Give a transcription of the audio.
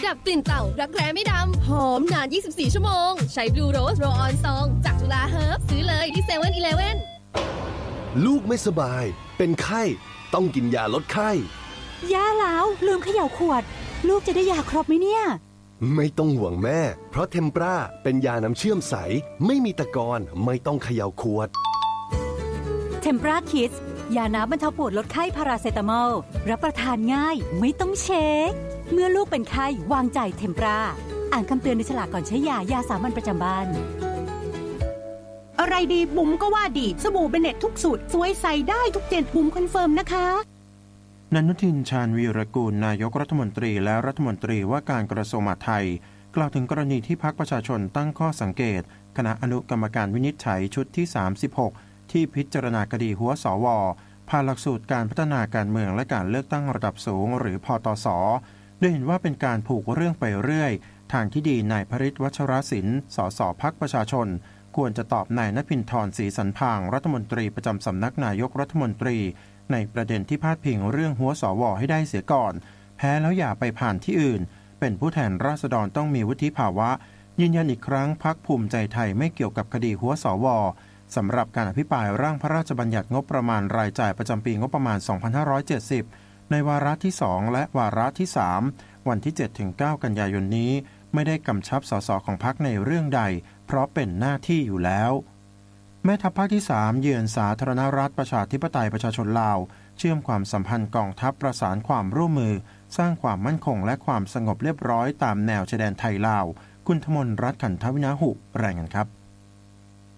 ดับกลิ่นเต่ารักแร้ไม่ดำหอมนาน24ชั่วโมงใช้ Blue Rose Roll On Song จากจุฬาเฮิร์บซื้อเลยที่ 7-Eleven ลูกไม่สบายเป็นไข้ต้องกินยาลดไข้ย่าแล้วลืมเขย่าขวดลูกจะได้ยาครบไหมเนี่ยไม่ต้องห่วงแม่เพราะเทมปราเป็นยาน้ำเชื่อมใสไม่มีตะกอนไม่ต้องเขย่าขวดเทมปราคิดยาน้ำบรรเทาปวดลดไข้พาราเซตามอลรับประทานง่ายไม่ต้องเช็คเมื่อลูกเป็นไข้วางใจเทมปราอ่านคำเตือนในฉลากก่อนใช้ยาสามัญประจำบ้านอะไรดีบุ๋มก็ว่าดีสบู่เบเน็ตทุกสูตรสวยใส่ได้ทุกเจนบุ๋มคอนเฟิร์มนะคะณนุทิน ชาญวีรกูลนายกรัฐมนตรีและรัฐมนตรีว่าการกระทรวงมหาดไทยกล่าวถึงกรณีที่พรรคประชาชนตั้งข้อสังเกตคณะอนุกรรมการวินิจฉัยชุดที่36ที่พิจารณาคดีหัวสวผ่านหลักสูตรการพัฒนาการเมืองและการเลือกตั้งระดับสูงหรือพตสโดยเห็นว่าเป็นการผูกเรื่องไปเรื่อยทางที่ดีนายพฤทธิ์วัชรศิลป์สสพรรคประชาชนควรจะตอบนายณภินทร์ ศรีสันพางรัฐมนตรีประจำสำนักนายกรัฐมนตรีในประเด็นที่พาดพิงเรื่องหัวสวให้ได้เสียก่อนแพ้แล้วอย่าไปผ่านที่อื่นเป็นผู้แทนราษฎรต้องมีวุฒิภาวะยืนยันอีกครั้งพรรคภูมิใจไทยไม่เกี่ยวกับคดีหัวสวสำหรับการอภิปรายร่างพระราชบัญญัติงบประมาณรายจ่ายประจำปีงบประมาณ 2570 ในวาระที่ 2 และวาระที่ 3 วันที่ 7-9 กันยายนนี้ไม่ได้กำชับสสของพรรคในเรื่องใดเพราะเป็นหน้าที่อยู่แล้วแม่ทัพภาคที่ 3 เยือนสาธารณรัฐประชาธิปไตยประชาชนลาวเชื่อมความสัมพันธ์กองทัพประสานความร่วมมือสร้างความมั่นคงและความสงบเรียบร้อยตามแนวชายแดนไทยลาวคุณธมนต์รัตน์ ขันธวินาหุรายงานครับ